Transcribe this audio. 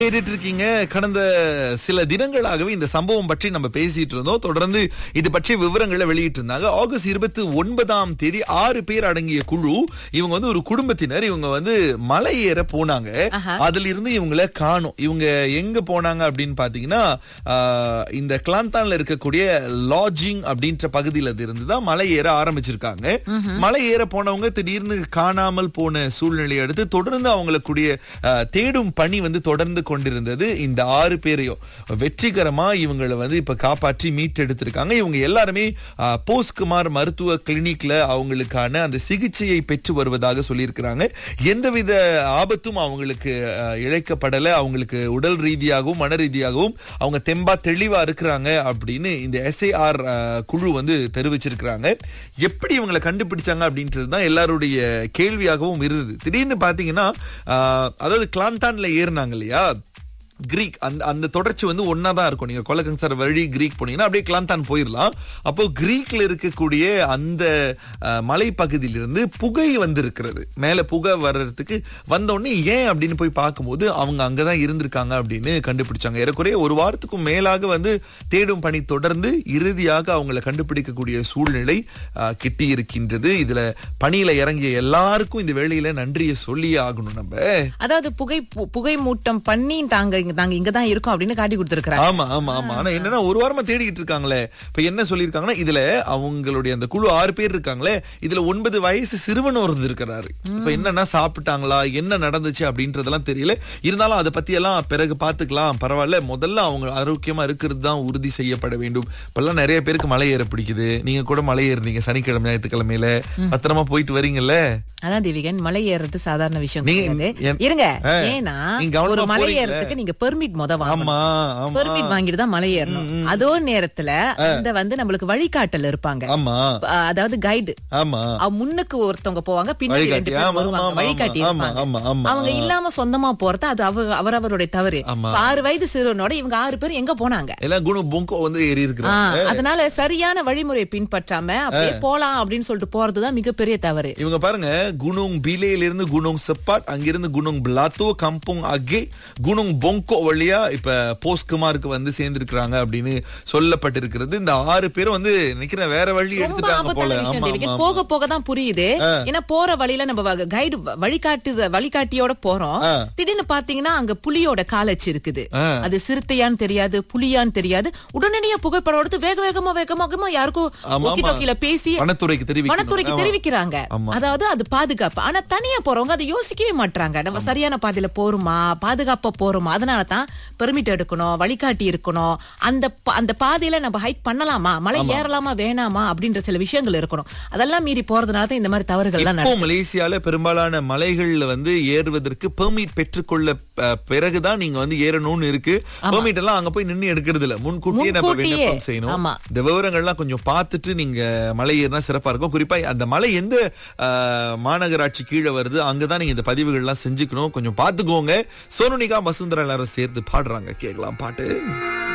கேட்டுட்டு இருக்கீங்க. கடந்த சில தினங்களாகவே இந்த சம்பவம் பற்றி நம்ம பேசிட்டு இருந்தோம். தொடர்ந்து இது பற்றிய விவரங்களை வெளியிட்டு இருந்தாங்க. ஆகஸ்ட் 29ஆம் தேதி 6 பேர் அடங்கிய குழு, இவங்க வந்து ஒரு குடும்பத்தினர், இவங்க வந்து மலை ஏற போனாங்க. அதுல இருந்து இவங்களை காணோம். இவங்க எங்க போனாங்க அப்படின்னு பாத்தீங்கன்னா, இந்த கிளாந்தான்ல இருக்கக்கூடிய லாட்ஜிங் அப்படின்ற பகுதியில இருந்துதான் மலை ஏற ஆரம்பிச்சிருக்காங்க. மலை ஏற போனவங்க திடீர்னு காணாமல் போன சூழ்நிலையை அடுத்து தொடர்ந்து அவங்களுக்குடைய தேடும் பணி வந்து தொடர்ந்து கொண்டிருந்தது. இந்த 6 பேரையும் வெற்றிகரமா இவங்களை வந்து இப்ப காப்பாற்றி மீட்டெடுத்திருக்காங்க. இவங்க எல்லாருமே போஸ்குமார் மருத்துவ கிளினிக்ல அவங்களுக்கான அந்த சிகிச்சையை பெற்று வருவதாக சொல்லியிருக்கிறாங்க. எந்தவித ஆபத்தும் அவங்களுக்கு இழைக்கப்படல. அவங்களுக்கு உடல் ரீதியாகவும் மன ரீதியாகவும் அவங்க தெம்பா தெளிவா இருக்கிறாங்க அப்படின்னு இந்த SAR குழு வந்து தெரிவிச்சிருக்கிறாங்க. எப்படி இவங்களை கண்டுபிடிச்சாங்க அப்படின்றதுதான் எல்லாருடைய கேள்வியாகவும் இருந்தது. திடீர்னு பாத்தீங்கன்னா, அதாவது கிளாந்தான்ல ஏறினாங்க இல்லையா, கிரீக் அந்த தொடர்ச்சி வந்து ஒன்னாதான் இருக்கும். நீங்க கொலகங்சார் வழி கிரீக் போனீங்கன்னா அப்படியே கிளாந்தான் போயிடலாம். அப்போ கிரீக்ல இருக்கக்கூடிய அந்த மலைப்பகுதியிலிருந்து புகை வந்து இருக்கிறது. மேல புகை வர்றதுக்கு வந்தோடனே ஏன் அப்படின்னு போய் பார்க்கும்போது அவங்க அங்கதான் இருந்திருக்காங்க அப்படின்னு கண்டுபிடிச்சாங்க. ஏறக்குறைய ஒரு வாரத்துக்கும் மேலாக வந்து தேடும் பணி தொடர்ந்து இறுதியாக அவங்களை கண்டுபிடிக்கக்கூடிய சூழ்நிலை கிட்டி இருக்கின்றது. இதுல பணியில இறங்கிய எல்லாருக்கும் இந்த வேளையில நன்றியை சொல்லியே ஆகணும். நம்ம அதாவது புகை மூட்டம் பண்ணி நாங்க இங்கதான் இருக்கோம் அப்படின்னு காட்டி கொடுத்திருக்காங்க. ஆமா ஆமா ஆமா. ஆனா என்னன்னா, ஒரு வாரமா தேடிக்கிட்டு இருக்காங்களே. இப்ப என்ன சொல்லிருக்காங்கன்னா, இதுல அவங்களுடைய அந்த குழு 6 பேர் இருக்காங்களே, இதுல 9 வயசு சிறுவன் ஒருத்தர் இருக்கிறாரு. இப்ப என்னன்னா, சாப்பிட்டாங்களா, என்ன நடந்துச்சு அப்படின்றதெல்லாம் தெரியல. இருந்தாலும் அதை பத்தி எல்லாம் பிறகு பாத்துக்கலாம், பரவாயில்ல, முதல்ல அவங்க ஆரோக்கியமா இருக்கிறது தான் உறுதி செய்யப்பட வேண்டும். இப்பெல்லாம் நிறைய பேருக்கு மலை ஏற பிடிக்குது. நீங்க கூட மலை ஏறுறீங்க சனிக்கிழமை ஞாயிற்றுக்கிழமையில, பத்திரமா போயிட்டு வரீங்கல்ல. அதான் தேவிகன், மலை ஏறது சாதாரண விஷயம் இருங்க. ஏன்னா ஒரு மலை ஏறதுக்கு நீங்க பெர்மிட் பெர்மிட் வாங்கிட்டு தான் மலை ஏறணும். அதோ நேரத்துல இந்த வந்து நம்மளுக்கு வழிகாட்டல் இருப்பாங்க. அதாவது கைடு. முன்னுக்கு ஒருத்தவங்க போவாங்க, பின்னாடி 2 பேர் வருவாங்க, வழிகாட்டி இருப்பாங்க. அவங்க இல்லாம சொந்தமா போறது அது அவரவருடைய தவறு. 6 வயது சிறுவனோட இவங்க 6 பேர் எங்க போனாங்க? அதனால சரியான வழிமுறையை பின்பற்றாம அப்படியே போலாம் அப்படின்னு சொல்லிட்டு போறதுதான் மிகப்பெரிய தவறு. இவங்க பாருங்க, குனோங் பிலேல இருந்து குனோங் செப்பாட், அங்கிருந்து குனோங் பிளாத்தோ, கம்போங் அகே, குனோங் பொங்கோ வழியா இப்ப போஸ்குமாருக்கு வந்து சேர்ந்திருக்கிறாங்க அப்படின்னு சொல்லப்பட்டிருக்கிறது. இந்த 6 பேரும் வந்து நினைக்கிற வேற வழி எடுத்துட்டாங்க போல. போக போக தான் புரியுது. ஏன்னா போற வழியில நம்ம கைடு வழிகாட்டியோட போறோம். திடீர்னு பாத்தீங்கன்னா அங்க புலியோட காலச்சு இருக்குது. அது சிறுத்தையான்னு தெரியாது, புலியான்னு தெரியாது. உடனடியா புகைப்படம் எடுத்து வேக வேகமா யாருக்கும் பேசி வனத்துறைக்கு தெரிவிக்கிறாங்க. அதாவது அது பாதுகாப்பு. ஆனா தனியா போறவங்க அதை யோசிக்கவே மாட்டாங்க. நம்ம சரியான பாதையில போறோமா, பாதுகாப்பா போறோமா, அதனாலதான் பெர்மிட் எடுக்கணும், வழிகாட்டி இருக்கணும். அந்த பாதையில நம்ம ஹைக் பண்ணலாமா, மலை ஏறலாமா வேணாமா அப்படின்ற சில விஷயங்கள் இருக்கணும். அதெல்லாம் மீறி போறதுனால தான் இந்த மாதிரி தவறுகள் எல்லாம் நடக்கும். மலேசியால பெரும்பாலான மலைகள்ல வந்து ஏறுவதற்கு பெர்மிட் பெற்றுக்கொள்ள பிறகுதான் நீங்க வந்து ஏறணும்னு இருக்கு. பெர்மிட் எல்லாம் அங்க போய் நின்று எடுக்கிறது இல்ல, முன்கூட்டியே நம்ம விண்ணப்பம் செய்யணும். இந்த விவரங்கள்லாம் கொஞ்சம் பார்த்துட்டு நீங்க மலை ஏறினா சிறப்பா இருக்கும். குறிப்பா அந்த மலை எந்த மாநகராட்சி கீழே வருது அங்கதான் நீங்க இந்த பதிவுகள் எல்லாம் செஞ்சுக்கணும். கொஞ்சம் பாத்துக்கோங்க. சோனு நிகாம், வசுந்தரா எல்லாரும் சேர்த்து பாடுறாங்க, கேட்கலாம் பாட்டு.